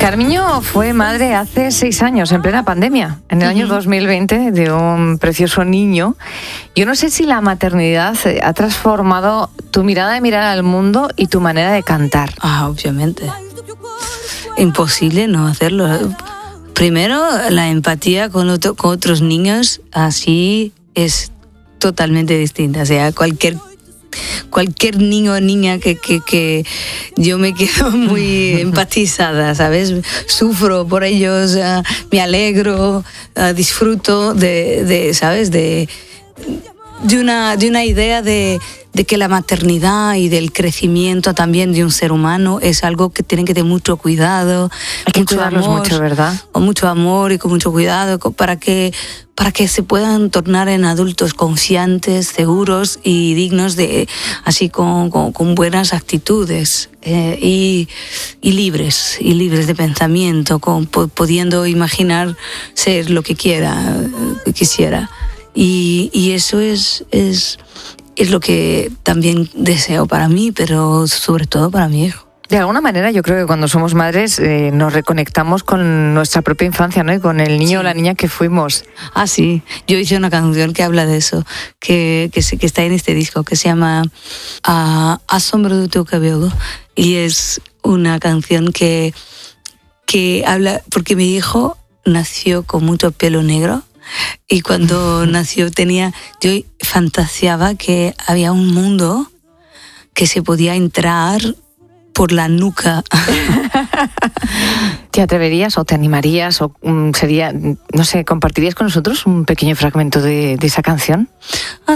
Carmiño fue madre hace 6 años, en plena pandemia, en el año 2020, de un precioso niño. Yo no sé si la maternidad ha transformado tu mirada de mirar al mundo y tu manera de cantar. Obviamente. Imposible no hacerlo. Primero, la empatía con otros niños, así es totalmente distinta. O sea, cualquier niño o niña que yo me quedo muy empatizada, ¿sabes? Sufro por ellos, me alegro, disfruto ¿sabes? De una idea de que la maternidad y del crecimiento también de un ser humano es algo que tiene que tener mucho cuidado, hay que cuidarlos mucho, ¿verdad? Con mucho amor y con mucho cuidado para que se puedan tornar en adultos confiantes, seguros y dignos así con buenas actitudes y libres de pensamiento, pudiendo imaginar ser lo que quisiera. Y eso es lo que también deseo para mí, pero sobre todo para mi hijo. De alguna manera yo creo que cuando somos madres nos reconectamos con nuestra propia infancia, ¿no? Y con el niño o la niña que fuimos. Sí. Yo hice una canción que habla de eso, que está en este disco, que se llama A Sombra do Teu Cabelo. Y es una canción que habla, porque mi hijo nació con mucho pelo negro. Y cuando nació yo fantaseaba que había un mundo que se podía entrar por la nuca. ¿Te atreverías o te animarías o compartirías con nosotros un pequeño fragmento de esa canción?